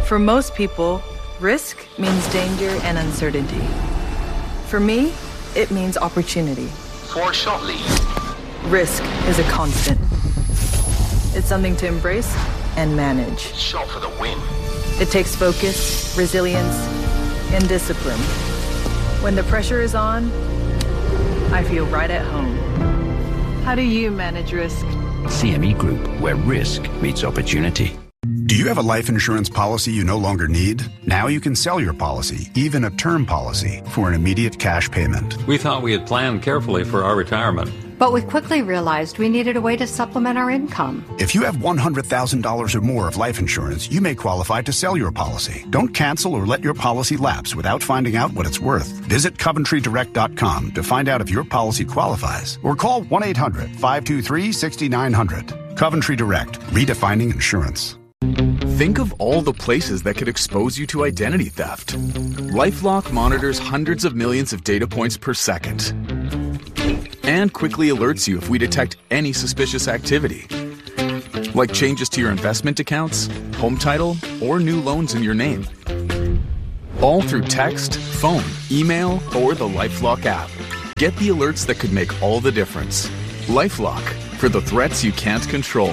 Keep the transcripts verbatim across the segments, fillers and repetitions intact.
For most people, risk means danger and uncertainty. For me, it means opportunity. For shortly. Risk is a constant. It's something to embrace and manage. Short for the win. It takes focus, resilience, and discipline. When the pressure is on, I feel right at home. How do you manage risk? C M E Group, where risk meets opportunity. Do you have a life insurance policy you no longer need? Now you can sell your policy, even a term policy, for an immediate cash payment. We thought we had planned carefully for our retirement. But we quickly realized we needed a way to supplement our income. If you have one hundred thousand dollars or more of life insurance, you may qualify to sell your policy. Don't cancel or let your policy lapse without finding out what it's worth. Visit Coventry Direct dot com to find out if your policy qualifies, or call one eight hundred, five two three, six nine zero zero. Coventry Direct, redefining insurance. Think of all the places that could expose you to identity theft. LifeLock monitors hundreds of millions of data points per second and quickly alerts you if we detect any suspicious activity, like changes to your investment accounts, home title, or new loans in your name. All through text, phone, email, or the LifeLock app. Get the alerts that could make all the difference. LifeLock, for the threats you can't control.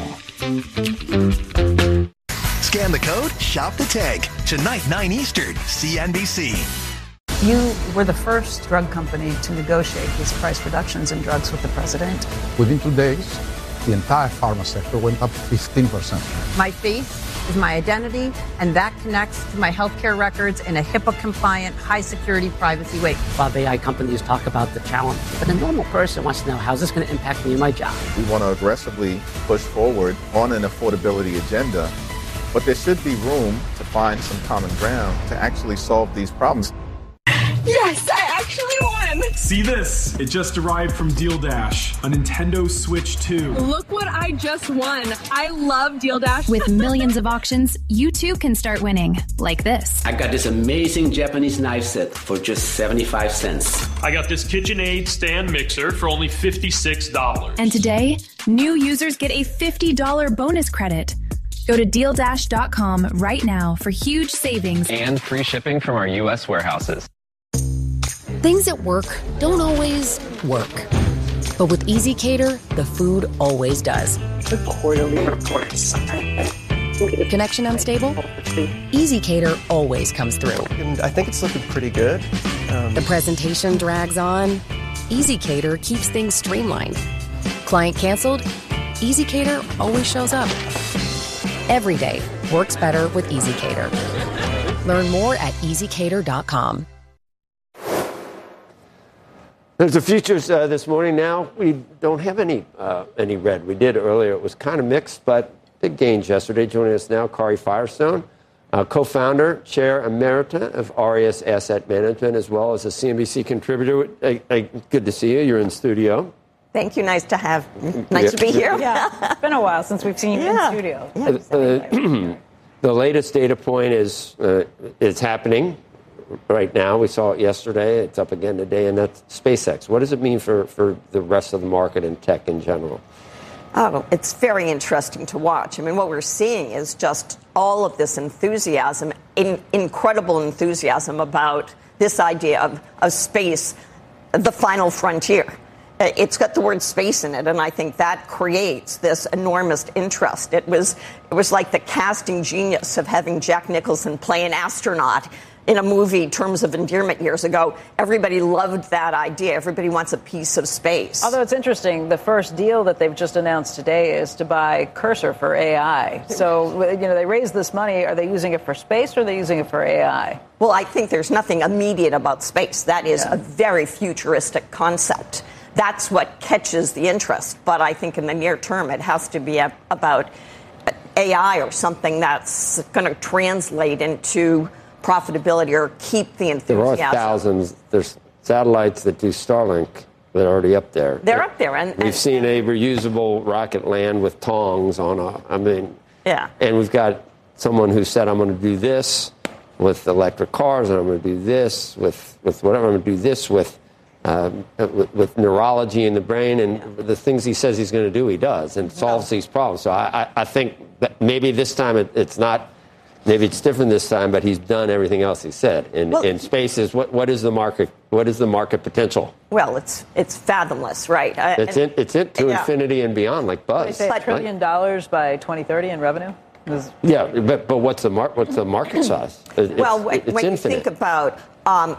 Scan the code, shop the tag. Tonight, nine Eastern, C N B C. You were the first drug company to negotiate these price reductions in drugs with the president. Within two days, the entire pharma sector went up fifteen percent. My face is my identity, and that connects to my healthcare records in a HIPAA-compliant, high-security, privacy way. A lot of A I companies talk about the challenge, but a normal person wants to know, how's this going to impact me and my job? We want to aggressively push forward on an affordability agenda, but there should be room to find some common ground to actually solve these problems. Yes, I actually won! See this? It just arrived from Deal Dash, a Nintendo Switch two. Look what I just won. I love Deal Dash. With millions of auctions, you too can start winning, like this. I got this amazing Japanese knife set for just seventy-five cents. I got this KitchenAid stand mixer for only fifty-six dollars. And today, new users get a fifty dollars bonus credit. Go to deal dash dot com right now for huge savings. And free shipping from our U S warehouses. Things at work don't always work. But with EasyCater, the food always does. The quarterly reports. Connection unstable? EasyCater always comes through. And I think it's looking pretty good. Um, the presentation drags on? EasyCater keeps things streamlined. Client canceled? EasyCater always shows up. Every day works better with EasyCater. Learn more at easy cater dot com. There's the futures uh, this morning. Now we don't have any uh, any red. We did earlier. It was kind of mixed, but big gains yesterday. Joining us now, Kari Firestone, uh, co-founder, chair emerita of R E S Asset Management, as well as a C N B C contributor. Uh, uh, good to see you. You're in studio. Thank you. Nice to have. Nice yeah. to be here. Yeah, it's been a while since we've seen you yeah. in studio. Yeah, exactly. uh, the latest data point is uh, it's happening right now. We saw it yesterday. It's up again today, and that's SpaceX. What does it mean for, for the rest of the market and tech in general? Oh, it's very interesting to watch. I mean, what we're seeing is just all of this enthusiasm, in, incredible enthusiasm about this idea of, of space, the final frontier. It's got the word space in it, and I think that creates this enormous interest. It was it was like the casting genius of having Jack Nicholson play an astronaut in a movie, Terms of Endearment, years ago. Everybody loved that idea. Everybody wants a piece of space. Although it's interesting, the first deal that they've just announced today is to buy Cursor for A I. So, you know, they raised this money. Are they using it for space or are they using it for A I? Well, I think there's nothing immediate about space. That is yeah. a very futuristic concept. That's what catches the interest. But I think in the near term, it has to be a, about A I or something that's going to translate into profitability or keep the enthusiasm. There are thousands. There's satellites that do Starlink that are already up there. They're up there. And, we've and, seen a reusable rocket land with tongs on a, I mean. Yeah. And we've got someone who said, I'm going to do this with electric cars, and I'm going to do this with, with whatever. I'm going to do this with, um, with, with neurology in the brain. And yeah. the things he says he's going to do, he does, and solves yeah. these problems. So I, I, I think that maybe this time it, it's not maybe it's different this time, but he's done everything else he said. In, Well- in spaces, what, what is the market? What is the market potential? Well, it's it's fathomless, right? I- It's and- in, it's in to yeah. infinity and beyond, like They Buzz. say a right? trillion dollars by twenty thirty in revenue. Is- Yeah, but but what's the mar- what's the market size? It- It's, Well, when, it's when you infinite. think about um,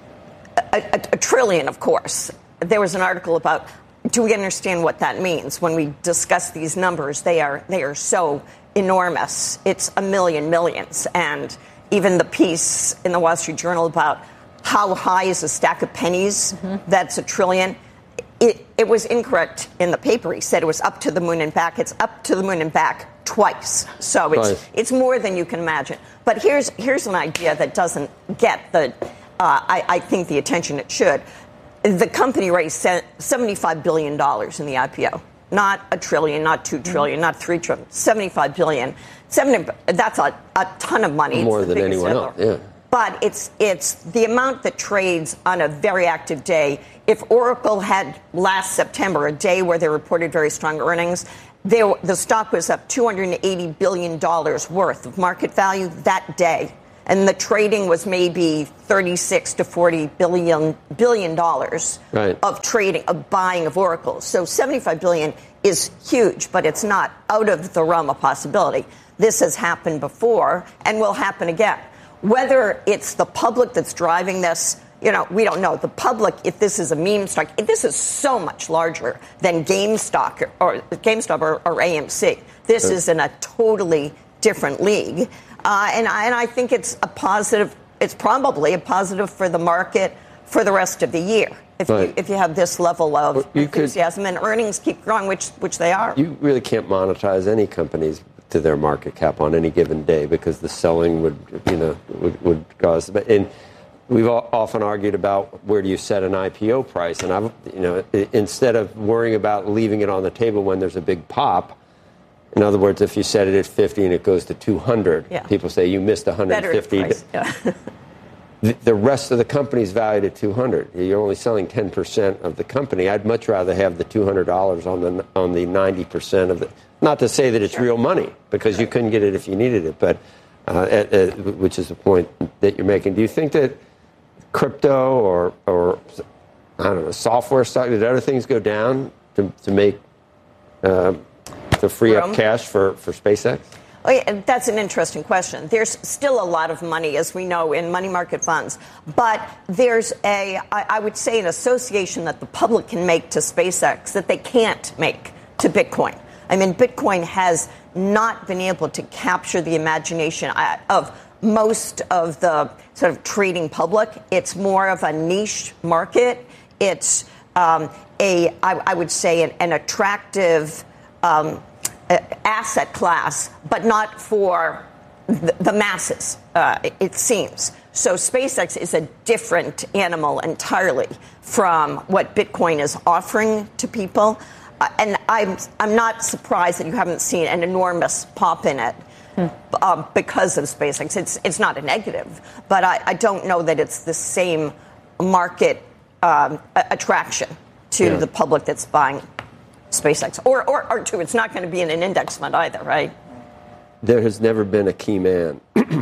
a, a, a trillion, of course, there was an article about. Do we understand what that means when we discuss these numbers? They are they are so enormous. It's a million millions, and even the piece in the Wall Street Journal about how high is a stack of pennies? Mm-hmm. That's a trillion. It, it was incorrect in the paper. He said it was up to the moon and back. It's up to the moon and back twice. So it's Twice. it's more than you can imagine. But here's here's an idea that doesn't get the uh, I, I think the attention it should. The company raised seventy-five billion dollars in the I P O. Not a trillion, not two trillion, not three trillion, seventy-five billion. seventy, that's a, a ton of money. More It's the than biggest anyone ever. else, yeah. But it's it's the amount that trades on a very active day. If Oracle had last September, a day where they reported very strong earnings, they, the stock was up two hundred eighty billion dollars worth of market value that day. And the trading was maybe thirty-six to forty billion billion dollars Right. of trading, of buying of Oracle. So seventy-five billion is huge, but it's not out of the realm of possibility. This has happened before and will happen again. Whether it's the public that's driving this, you know, we don't know. The public, if this is a meme stock, if this is so much larger than GameStop or, or GameStop or, or A M C. This Sure. is in a totally different league. Uh, and, I, and I think it's a positive, it's probably a positive for the market for the rest of the year. If, Right. you, if you have this level of Well, you could- enthusiasm and earnings keep growing, which which they are. You really can't monetize any companies to their market cap on any given day because the selling would, you know, would, would cause. But and we've al- often argued about where do you set an I P O price, and I've, you know, i- instead of worrying about leaving it on the table when there's a big pop. In other words, if you set it at fifty and it goes to two hundred, Yeah. people say you missed one hundred fifty. Better price, yeah. The, the rest of the company is valued at two hundred. You're only selling ten percent of the company. I'd much rather have the two hundred dollars on the on the ninety percent of the. Not to say that it's real money because you couldn't get it if you needed it, but uh, at, at, which is the point that you're making. Do you think that crypto or or I don't know software stock, did other things go down to to make uh, to free Room? up cash for for SpaceX? Oh, yeah, that's an interesting question. There's still a lot of money, as we know, in money market funds. But there's a, I, I would say, an association that the public can make to SpaceX that they can't make to Bitcoin. I mean, Bitcoin has not been able to capture the imagination of most of the sort of trading public. It's more of a niche market. It's um, a, I, I would say, an, an attractive um, asset class, but not for the, the masses, uh, it, it seems. So SpaceX is a different animal entirely from what Bitcoin is offering to people. Uh, and I'm, I'm not surprised that you haven't seen an enormous pop in it hmm. uh, because of SpaceX. It's, it's not a negative, but I, I don't know that it's the same market um, attraction to Yeah. the public that's buying SpaceX. Or, or, or two, it's not going to be in an index fund either, right? There has never been a key man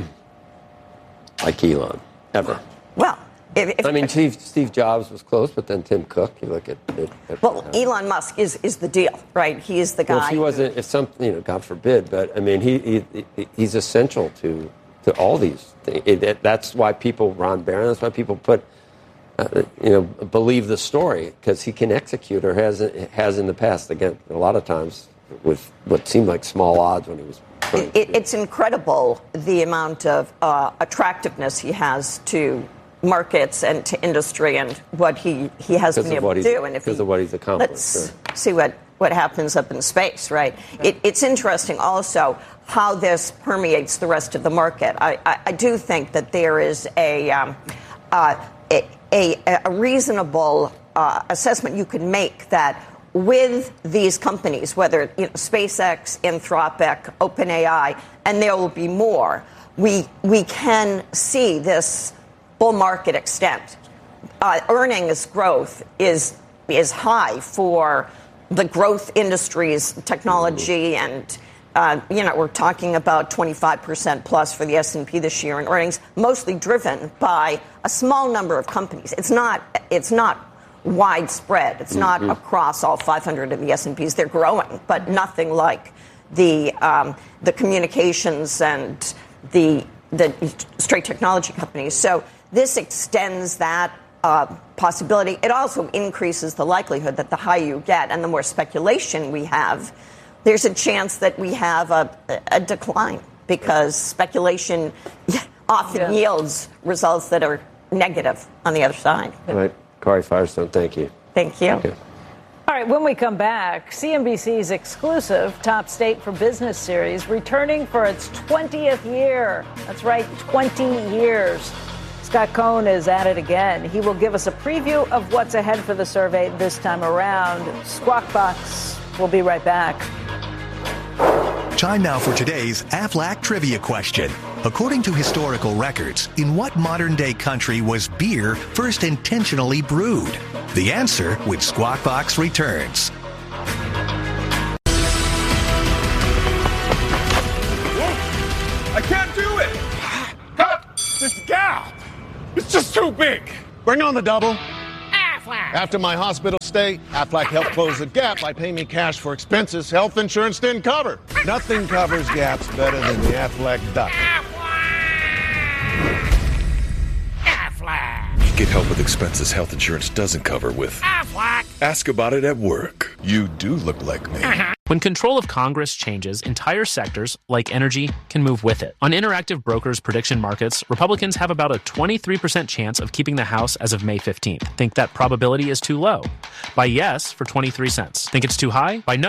like Elon, ever. Well, if, if, I mean, Steve, Steve Jobs was close, but then Tim Cook. You look at, at, at well, Elon Musk is, is the deal, right? He is the guy. Well, if he wasn't, if something, you know, God forbid, but I mean, he, he he's essential to to all these things. It, it, that's why people, Ron Barron, that's why people put, uh, you know, believe the story because he can execute or has has in the past. Again, a lot of times with what seemed like small odds when he was. It, it, it's incredible the amount of uh, attractiveness he has to markets and to industry and what he, he has been able to do. And if because he, of what he's accomplished. Let's sure. see what, what happens up in space, right? It, it's interesting also how this permeates the rest of the market. I, I, I do think that there is a, um, uh, a, a, a reasonable uh, assessment you can make that with these companies, whether you know, SpaceX, Anthropic, OpenAI, and there will be more, we we can see this bull market extent. Uh, earnings growth is is high for the growth industries, technology, and Uh, you know, we're talking about twenty-five percent plus for the S and P this year in earnings, mostly driven by a small number of companies. It's not, it's not widespread. It's not mm-hmm. across all five hundred of the S and Ps. They're growing, but nothing like the um, the communications and the the straight technology companies. So this extends that uh, possibility. It also increases the likelihood that the higher you get and the more speculation we have, there's a chance that we have a, a decline because speculation often yeah. yields results that are negative on the other side. All right. Kari Firestone, thank you. Thank you. Okay. All right, when we come back, C N B C's exclusive Top State for Business series returning for its twentieth year. That's right, twenty years. Scott Cohn is at it again. He will give us a preview of what's ahead for the survey this time around. Squawk Box. We'll be right back. Time now for today's Aflac trivia question. According to historical records, in what modern-day country was beer first intentionally brewed? The answer when Squawk Box returns. I can't do it! Cut! This gap! It's just too big! Bring on the double. Aflac! After my hospital stay, Aflac helped close the gap by paying me cash for expenses health insurance didn't cover. Nothing covers gaps better than the Aflac Duck. Aflac! Get help with expenses health insurance doesn't cover with Aflac! Ask about it at work. You do look like me. Uh-huh. When control of Congress changes, entire sectors, like energy, can move with it. On Interactive Brokers prediction markets, Republicans have about a twenty-three percent chance of keeping the House as of May fifteenth. Think that probability is too low? Buy yes for twenty-three cents. Think it's too high? Buy no